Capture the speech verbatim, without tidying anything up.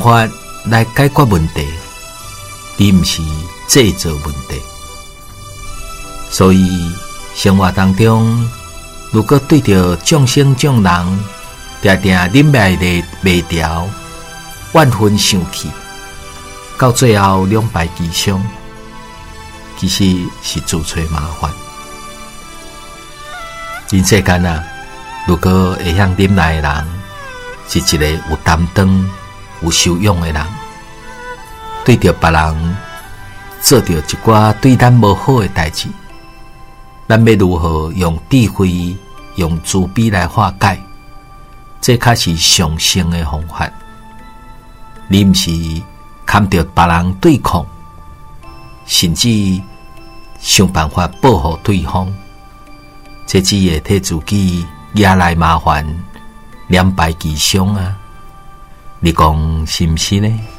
法来解决问题，你毋是制造问题。所以生活当中，如果对着众生众人，定定忍耐力袂调，怨愤生气，到最后两败俱伤，其实是自找麻烦。人世间啊，如果会晓忍耐的人，是一个有担当、有修养的人。对着别人做着一寡对咱无好的代志，咱要如何用智慧、用慈悲来化解？这才是上乘的方法。你毋是看着别人对抗，甚至想办法保护对方，这只会替自己惹来麻烦，两败俱伤啊！你讲是毋是呢？